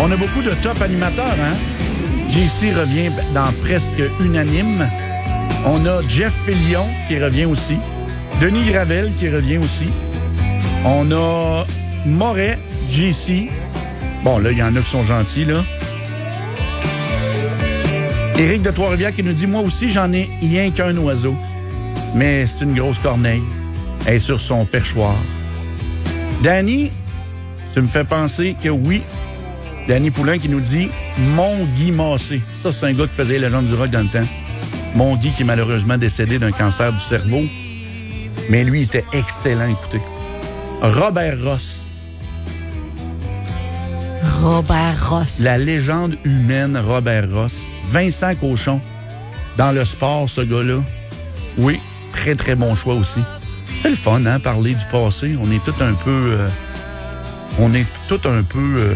On a beaucoup de top animateurs, hein? JC revient dans presque unanime. On a Jeff Fillion qui revient aussi. Denis Gravel qui revient aussi. On a Moret, JC. Bon, là, il y en a qui sont gentils, là. Éric de Trois-Rivières qui nous dit « Moi aussi, j'en ai rien qu'un oiseau. Mais c'est une grosse corneille. Elle est sur son perchoir. » Danny, tu me fais penser que oui. Danny Poulain qui nous dit « Mon Guy Massé. » Ça, c'est un gars qui faisait les légendes du rock dans le temps. Mon Guy qui est malheureusement décédé d'un cancer du cerveau. Mais lui, il était excellent, écoutez. Robert Ross. Robert Ross. La légende humaine Robert Ross. Vincent Cochon. Dans le sport, ce gars-là. Oui, très, très bon choix aussi. C'est le fun, hein, parler du passé. On est tout un peu...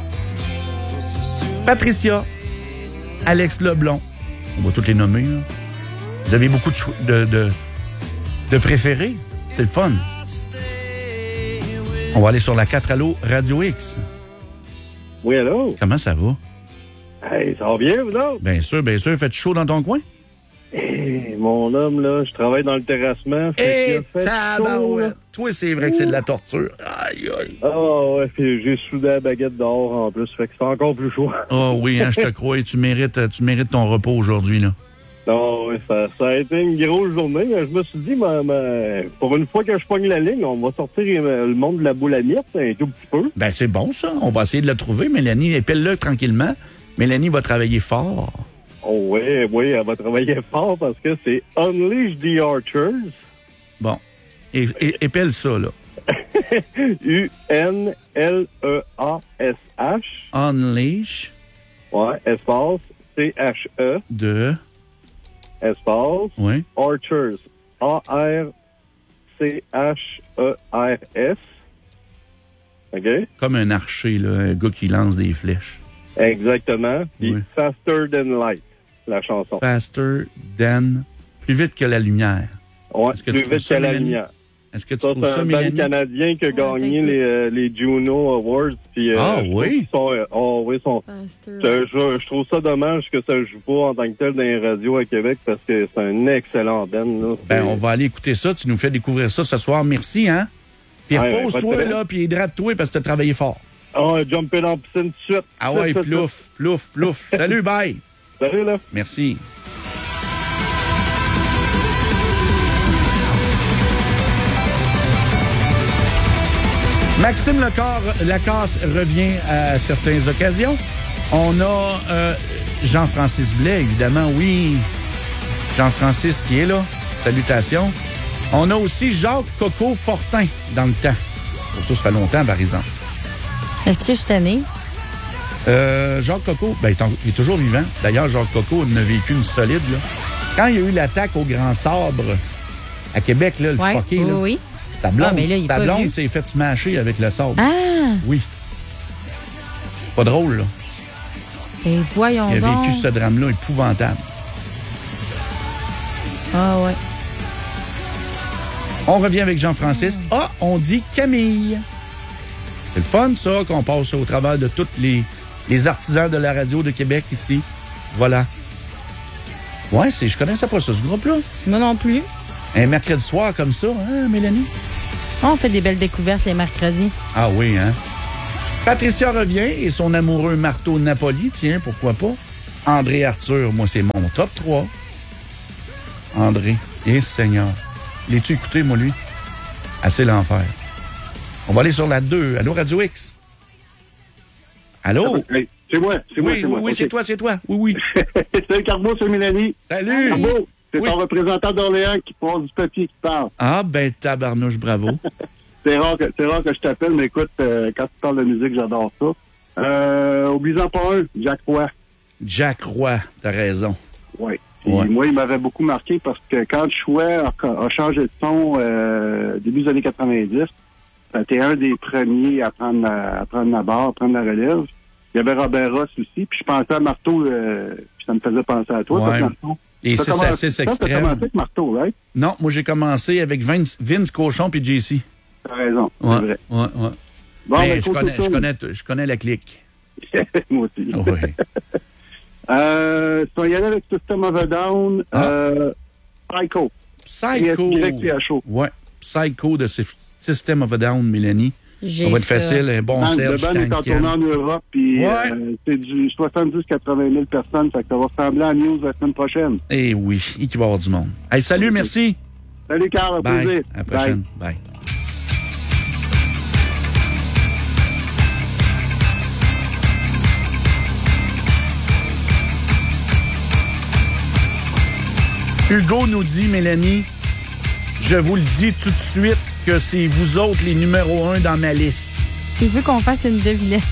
Patricia. Alex Leblond. On va toutes les nommer, là. Vous avez beaucoup de préférés. C'est le fun. On va aller sur la 4 Allo Radio X. Oui, allô? Comment ça va? Hey, ça va bien, vous autres? Bien sûr. Fais-tu chaud dans ton coin? Hey, mon homme, là, je travaille dans le terrassement. Tabarouette! Toi, c'est vrai que c'est de la torture. Aïe, aïe. Ah ouais, puis j'ai soudé la baguette dehors en plus, fait que c'est encore plus chaud. Oh oui, hein, je te crois. Tu mérites ton repos aujourd'hui, là. Non, ouais, ça a été une grosse journée. Je me suis dit, pour une fois que je pogne la ligne, on va sortir le monde de la boule à miettes un tout petit peu. Ben, c'est bon, ça. On va essayer de le trouver. Mélanie, épelle-le tranquillement. Mélanie va travailler fort. Oh oui, elle va travailler fort parce que c'est Unleash the Archers. Bon. Épelle ça, là. U-N-L-E-A-S-H. Unleash. Ouais, espace, C-H-E. De. Espace. Oui. Archers. A-R-C-H-E-R-S. OK? Comme un archer, là, un gars qui lance des flèches. Exactement. Puis Oui. Faster Than Light, la chanson. Faster than. Plus vite que la lumière. Ouais, Est-ce que plus tu trouves vite ça, que la Mélanie? lumière. Est-ce que tu Ça, trouves c'est ça, un band Mélanie? canadien qui a gagné les Juno Awards. Puis, oui? Je trouve ça dommage que ça ne joue pas en tant que tel dans les radios à Québec parce que c'est un excellent band. Là. Ben, on va aller écouter ça. Tu nous fais découvrir ça ce soir. Merci, hein? Puis Ouais, repose-toi, pas de là, puis hydrate-toi parce que t'as travaillé fort. Jumper dans la piscine tout de suite. Ah ouais, plouf, plouf, plouf. Salut, bye! Salut, là. Merci. Maxime Lacasse revient à certaines occasions. On a Jean-Francis Blais, évidemment, oui. Jean-Francis qui est là. Salutations. On a aussi Jacques Coco Fortin dans le temps. Pour ça fait longtemps, par exemple. Est-ce que je t'en ai? Jacques Coco, ben, il est toujours vivant. D'ailleurs, Jacques Coco en a vécu une solide. Là. Quand il y a eu l'attaque au Grand Sabre à Québec, là, le fucké, là, oui. sa blonde, mais là, il est pas vieux. s'est fait smasher avec le sabre. Ah! Oui. Pas drôle, là. Et voyons Il a donc. vécu ce drame-là épouvantable. Ah ouais. On revient avec Jean-Francis. Ah, on dit Camille. C'est le fun, ça, qu'on passe au travers de tous les artisans de la radio de Québec ici. Voilà. Ouais, je connaissais pas ça, ce groupe-là. Moi non plus. Un mercredi soir comme ça, hein, Mélanie? On fait des belles découvertes les mercredis. Ah oui, hein? Patricia revient et son amoureux Marteau Napoli, tiens, pourquoi pas? André Arthur, moi, c'est mon top 3. André, Seigneur. L'as-tu écouté, moi, lui? Assez l'enfer. On va aller sur la 2. Allô, Radio X? Allô? Hey, c'est moi. Oui, Okay. c'est toi. Oui. Salut, Carbo, c'est Mélanie. Salut! Carbo, c'est Oui. ton représentant d'Orléans qui pose du papier qui parle. Ah, ben, tabarnouche, bravo. C'est rare que je t'appelle, mais écoute, quand tu parles de musique, j'adore ça. Oubliez-en pas un, Jack Roy. Jack Roy, t'as raison. Oui. Ouais. Moi, il m'avait beaucoup marqué parce que quand Chouet a changé de son début des années 90, c'était un des premiers à prendre la barre, à prendre la relève. Il y avait Robert Ross aussi, puis je pensais à Marteau, puis ça me faisait penser à toi. Ouais. Marteau. Les T'as 6 à commencé- 6 T'as extrêmes. commencé avec Marteau, right? Non, moi, j'ai commencé avec Vince Cochon puis JC. T'as raison, Ouais, c'est vrai. ouais. Bon, Mais ben, je connais la clique. moi aussi. Oui. On y aller avec System of a Down. Psycho. Psycho. Ouais. Psycho de System of a Down, Mélanie. Ça va être facile, un bon Serge Tankian. Le band est en tournée en Europe, puis c'est du 70-80 000 personnes, fait que ça va ressembler à News la semaine prochaine. Eh oui, il va y avoir du monde. Hey, salut, merci. Salut, Carl, à plaisir. À la prochaine. Bye. Hugo nous dit, Mélanie, je vous le dis tout de suite que c'est vous autres les numéros 1 dans ma liste. Il veut qu'on fasse une devinette.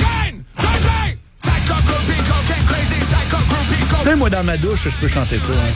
Tu sais, moi, dans ma douche, je peux chanter ça. Hein.